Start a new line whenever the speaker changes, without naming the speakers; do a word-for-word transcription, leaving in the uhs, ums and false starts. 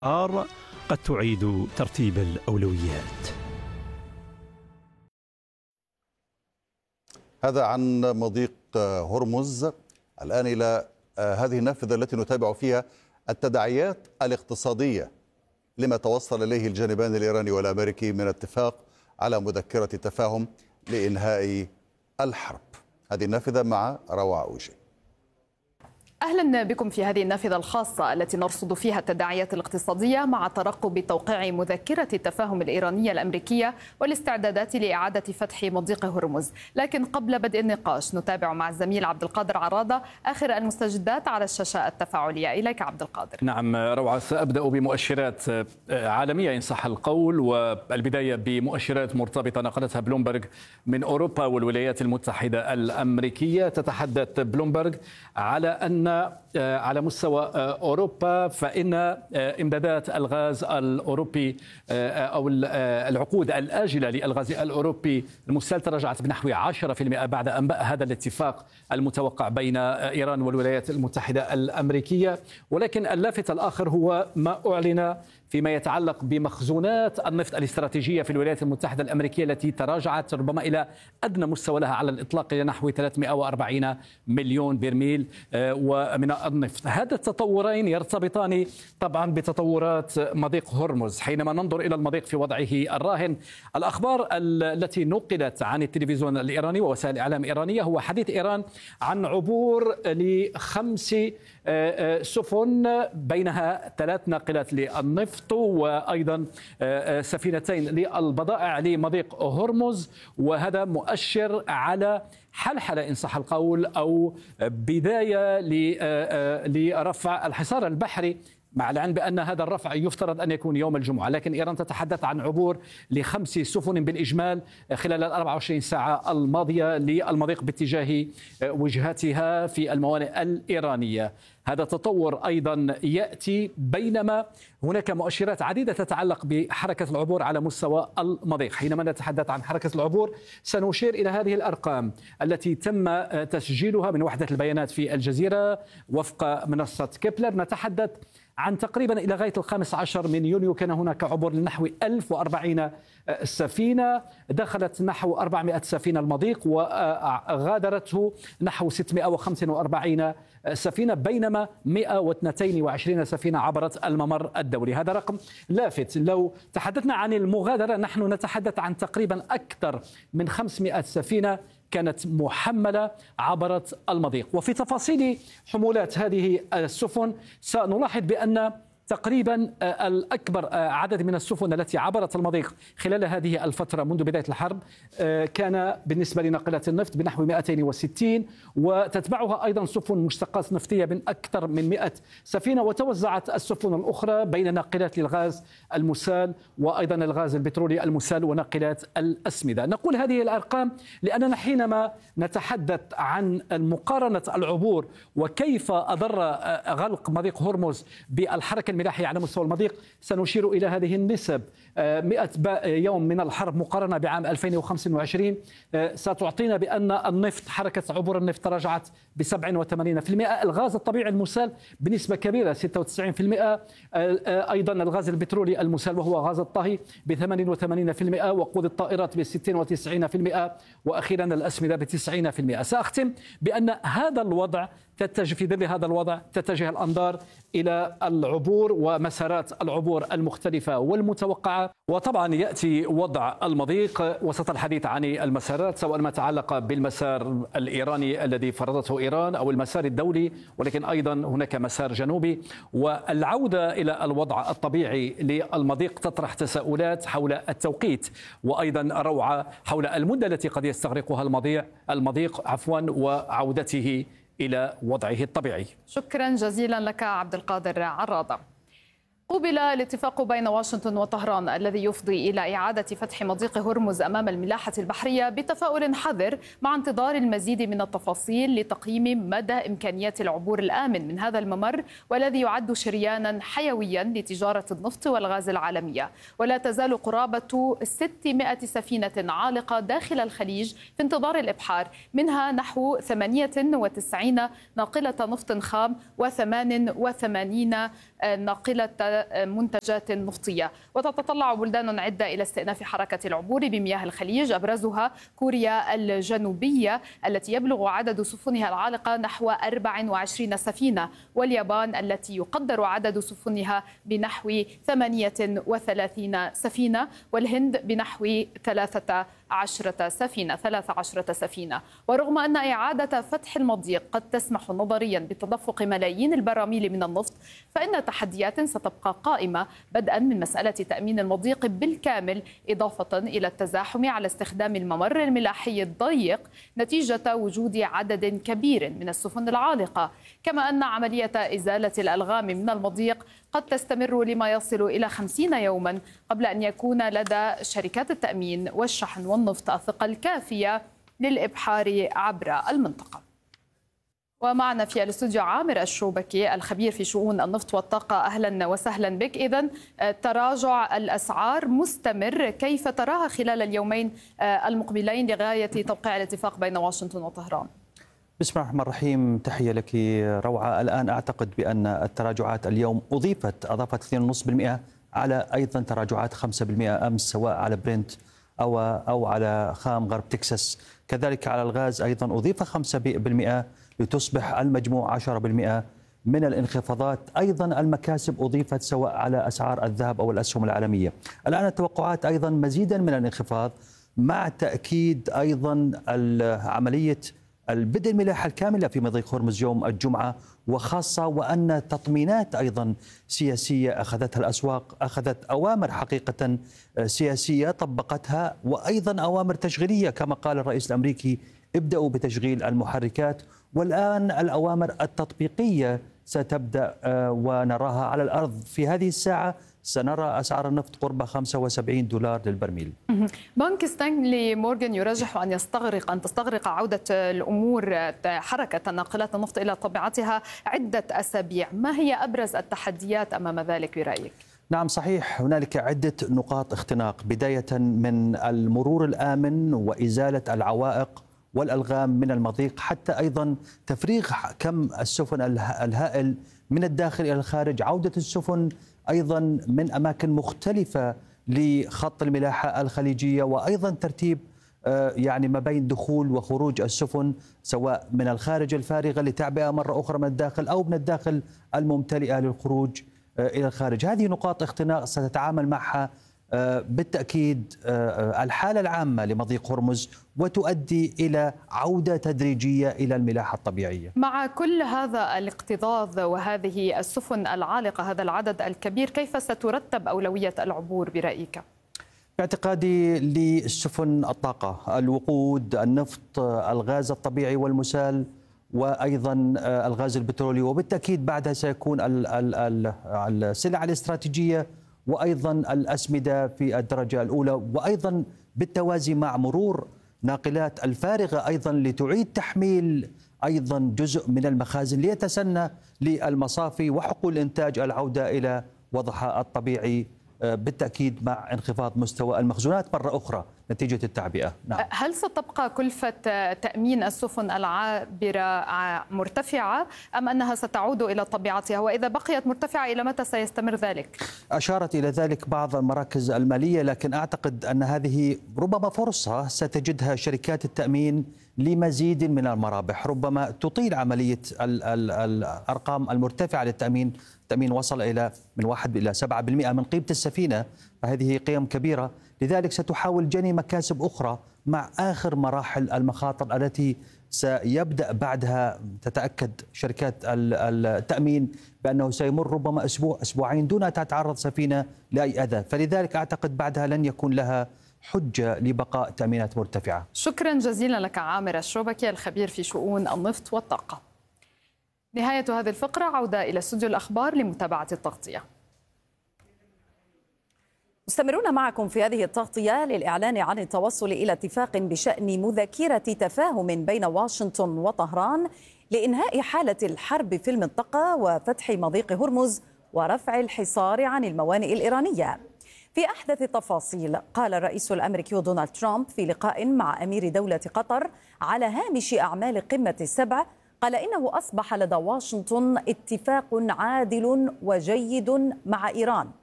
آر قد تعيد ترتيب الأولويات.
هذا عن مضيق هرمز. الآن إلى هذه النافذة التي نتابع فيها التداعيات الاقتصادية لما توصل إليه الجانبان الإيراني والأمريكي من اتفاق على مذكرة تفاهم لإنهاء الحرب. هذه النافذة مع روعة أوجي.
أهلا بكم في هذه النافذة الخاصة التي نرصد فيها التداعيات الاقتصادية مع ترقب توقيع مذكرة التفاهم الإيرانية الأمريكية والاستعدادات لإعادة فتح مضيق هرمز. لكن قبل بدء النقاش نتابع مع الزميل عبد القادر عراضة آخر المستجدات على الشاشة التفاعلية. إليك عبد القادر.
نعم روعة، سأبدأ بمؤشرات عالمية إن صح القول، والبداية بمؤشرات مرتبطة نقلتها بلومبرغ من أوروبا والولايات المتحدة الأمريكية. تتحدث بلومبرغ على أن على مستوى أوروبا فإن إمدادات الغاز الأوروبي أو العقود الآجلة للغاز الأوروبي المسال تراجعت بنحو عشرة بالمئة بعد أنباء هذا الاتفاق المتوقع بين إيران والولايات المتحدة الأمريكية. ولكن اللافت الآخر هو ما أعلن فيما يتعلق بمخزونات النفط الاستراتيجية في الولايات المتحدة الأمريكية التي تراجعت ربما إلى أدنى مستوى لها على الإطلاق إلى نحو ثلاثمئة وأربعين مليون برميل ومن النفط. هذا التطورين يرتبطان طبعا بتطورات مضيق هرمز. حينما ننظر إلى المضيق في وضعه الراهن، الأخبار التي نقلت عن التلفزيون الإيراني ووسائل الإعلام الإيرانية هو حديث إيران عن عبور لخمس سفن بينها ثلاث ناقلات للنفط وأيضا سفينتين للبضائع لمضيق هرمز، وهذا مؤشر على حلحلة إن صح القول أو بداية لرفع الحصار البحري، مع العلم بأن هذا الرفع يفترض أن يكون يوم الجمعة. لكن إيران تتحدث عن عبور لخمس سفن بالإجمال خلال الأربع وعشرين ساعة الماضية للمضيق باتجاه وجهاتها في الموانئ الإيرانية. هذا تطور أيضا يأتي بينما هناك مؤشرات عديدة تتعلق بحركة العبور على مستوى المضيق. حينما نتحدث عن حركة العبور سنشير إلى هذه الأرقام التي تم تسجيلها من وحدة البيانات في الجزيرة وفق منصة كيبلر. نتحدث عن تقريبا إلى غاية الخامس عشر من يونيو كان هناك عبور لنحو ألف وأربعين سفينة، دخلت نحو أربعمئة سفينة المضيق وغادرته نحو ستمئة وخمسة وأربعين سفينة، بينما مئة واثنين وعشرين سفينة عبرت الممر الدولي. هذا رقم لافت. لو تحدثنا عن المغادرة نحن نتحدث عن تقريبا أكثر من خمسمئة سفينة كانت محملة عبرت المضيق. وفي تفاصيل حمولات هذه السفن سنلاحظ بأن تقريبا الأكبر عدد من السفن التي عبرت المضيق خلال هذه الفترة منذ بداية الحرب كان بالنسبة لناقلات النفط بنحو مئتين وستين، وتتبعها أيضا سفن مشتقات نفطية من أكثر من مئة سفينة، وتوزعت السفن الأخرى بين ناقلات للغاز المسال وأيضا الغاز البترولي المسال وناقلات الأسمدة. نقول هذه الأرقام لأننا حينما نتحدث عن مقارنة العبور وكيف أضر غلق مضيق هرمز بالحركة الملاحية على مستوى المضيق سنشير إلى هذه النسب. مئة يوم من الحرب مقارنة بعام ألفين وخمسة وعشرين ستعطينا بأن النفط حركة عبور النفط تراجعت ب سبعة وثمانين بالمئة، الغاز الطبيعي المسال بنسبة كبيرة ستة وتسعين بالمئة، أيضا الغاز البترولي المسال وهو غاز الطهي ب ثمانية وثمانين بالمئة، وقود الطائرات ب ستة وتسعين بالمئة، وأخيرا الأسمدة ب تسعين بالمئة. سأختم بأن هذا الوضع تتجه في ظل هذا الوضع تتجه الأنظار إلى العبور ومسارات العبور المختلفة والمتوقعة. وطبعا يأتي وضع المضيق وسط الحديث عن المسارات، سواء ما تعلق بالمسار الإيراني الذي فرضته إيران أو المسار الدولي، ولكن أيضا هناك مسار جنوبي. والعودة إلى الوضع الطبيعي للمضيق تطرح تساؤلات حول التوقيت وأيضا روعة حول المدة التي قد يستغرقها المضيق المضيق عفوا وعودته إلى وضعه الطبيعي.
شكرا جزيلا لك عبد القادر عراضة. قُبل الاتفاق بين واشنطن وطهران الذي يفضي إلى إعادة فتح مضيق هرمز أمام الملاحة البحرية بتفاؤل حذر، مع انتظار المزيد من التفاصيل لتقييم مدى إمكانيات العبور الآمن من هذا الممر، والذي يعد شريانا حيويا لتجارة النفط والغاز العالمية. ولا تزال قرابة ستمائة سفينة عالقة داخل الخليج في انتظار الإبحار، منها نحو ثمانية وتسعين ناقلة نفط خام وثمان وثمانين ناقلة منتجات نفطية. وتتطلع بلدان عدة إلى استئناف حركة العبور بمياه الخليج، أبرزها كوريا الجنوبية التي يبلغ عدد سفنها العالقة نحو أربع وعشرين سفينة، واليابان التي يقدر عدد سفنها بنحو ثمانية وثلاثين سفينة، والهند بنحو ثلاثة عشرة سفينة ثلاث عشرة سفينة. ورغم أن إعادة فتح المضيق قد تسمح نظريا بتدفق ملايين البراميل من النفط، فإن تحديات ستبقى قائمة، بدءا من مسألة تأمين المضيق بالكامل، إضافة إلى التزاحم على استخدام الممر الملاحي الضيق نتيجة وجود عدد كبير من السفن العالقة، كما أن عملية إزالة الألغام من المضيق قد تستمر لما يصل إلى خمسين يوما قبل أن يكون لدى شركات التأمين والشحن والنفط الثقة الكافية للإبحار عبر المنطقة. ومعنا في الاستوديو عامر الشوبكي الخبير في شؤون النفط والطاقة. أهلا وسهلا بك. إذن تراجع الأسعار مستمر، كيف تراها خلال اليومين المقبلين لغاية توقيع الاتفاق بين واشنطن وطهران؟
بسم الله الرحمن الرحيم. تحية لك روعة. الآن أعتقد بأن التراجعات اليوم أضيفت أضافت اثنين فاصلة خمسة بالمئة على أيضا تراجعات خمسة بالمئة أمس، سواء على برنت أو أو على خام غرب تكساس. كذلك على الغاز أيضا أضيف خمسة بالمئة لتصبح المجموع عشرة بالمئة من الانخفاضات. أيضا المكاسب أضيفت سواء على أسعار الذهب أو الأسهم العالمية. الآن التوقعات أيضا مزيدا من الانخفاض، مع تأكيد أيضا عملية البدء الملاحة الكاملة في مضيق هرمز يوم الجمعة، وخاصة وأن تطمينات أيضا سياسية أخذتها الأسواق، أخذت أوامر حقيقة سياسية طبقتها، وأيضا أوامر تشغيلية كما قال الرئيس الأمريكي ابدأوا بتشغيل المحركات، والآن الأوامر التطبيقية ستبدأ ونراها على الأرض. في هذه الساعة سنرى أسعار النفط قرب خمسة وسبعين دولار للبرميل.
بنك ستانلي مورغان يرجح أن يستغرق أن تستغرق عودة الأمور حركة ناقلات النفط إلى طبيعتها عدة أسابيع. ما هي أبرز التحديات أمام ذلك برأيك؟
نعم صحيح، هنالك عدة نقاط اختناق، بداية من المرور الآمن وإزالة العوائق والألغام من المضيق، حتى أيضا تفريغ كم السفن الهائل من الداخل إلى الخارج، عودة السفن أيضا من أماكن مختلفة لخط الملاحة الخليجية، وأيضا ترتيب يعني ما بين دخول وخروج السفن سواء من الخارج الفارغة لتعبئة مرة أخرى من الداخل أو من الداخل الممتلئة للخروج إلى الخارج. هذه نقاط اختناق ستتعامل معها بالتأكيد الحالة العامة لمضيق هرمز، وتؤدي إلى عودة تدريجية إلى الملاحة الطبيعية.
مع كل هذا الاكتظاظ وهذه السفن العالقة، هذا العدد الكبير، كيف سترتب أولوية العبور برأيك؟
باعتقادي للسفن الطاقة، الوقود، النفط، الغاز الطبيعي والمسال، وأيضا الغاز البترولي، وبالتأكيد بعدها سيكون السلع الاستراتيجية وأيضا الأسمدة في الدرجة الأولى، وأيضا بالتوازي مع مرور ناقلات الفارغة أيضا لتعيد تحميل أيضا جزء من المخازن ليتسنى للمصافي وحقول الإنتاج العودة إلى وضعها الطبيعي، بالتأكيد مع انخفاض مستوى المخزونات مرة أخرى نتيجة التعبئة.
نعم. هل ستبقى كلفة تأمين السفن العابرة مرتفعة أم أنها ستعود إلى طبيعتها؟ وإذا بقيت مرتفعة إلى متى سيستمر ذلك؟
أشارت إلى ذلك بعض المراكز المالية، لكن أعتقد أن هذه ربما فرصة ستجدها شركات التأمين لمزيد من المرابح، ربما تطيل عملية ال ال الأرقام المرتفعة للتأمين. التأمين وصل إلى من واحد إلى سبعة بالمئة من قيمة السفينة، فهذه قيم كبيرة، لذلك ستحاول جني مكاسب أخرى مع آخر مراحل المخاطر التي سيبدأ بعدها. تتأكد شركات التأمين بأنه سيمر ربما أسبوع أسبوعين دون أن تتعرض سفينة لأي أذى، فلذلك أعتقد بعدها لن يكون لها حجة لبقاء تأمينات مرتفعة.
شكرا جزيلا لك عامر الشوبكي الخبير في شؤون النفط والطاقة. نهاية هذه الفقرة، عودة إلى استوديو الأخبار لمتابعة التغطية.
مستمرون معكم في هذه التغطية للإعلان عن التوصل إلى اتفاق بشأن مذكرة تفاهم بين واشنطن وطهران لإنهاء حالة الحرب في المنطقة وفتح مضيق هرمز ورفع الحصار عن الموانئ الإيرانية. في أحدث التفاصيل، قال الرئيس الأمريكي دونالد ترامب في لقاء مع أمير دولة قطر على هامش أعمال قمة السبع: قال إنه أصبح لدى واشنطن اتفاق عادل وجيد مع إيران،